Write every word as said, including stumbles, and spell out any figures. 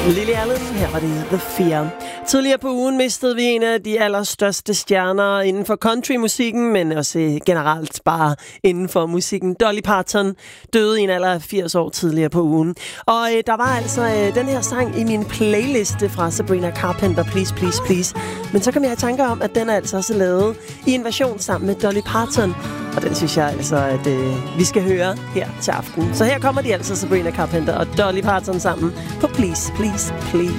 Lily Allen, her var det The Fear. Tidligere på ugen mistede vi en af de allerstørste stjerner inden for countrymusikken, men også generelt bare inden for musikken. Dolly Parton døde i en alder af firs år tidligere på ugen. Og øh, der var altså øh, den her sang i min playliste fra Sabrina Carpenter, Please, Please, Please. Men så kom jeg i tanke om, at den er altså også lavet i en version sammen med Dolly Parton. Og den synes jeg altså, at øh, vi skal høre her til aften. Så her kommer de altså, Sabrina Carpenter og Dolly Parton sammen på Please, Please, Please.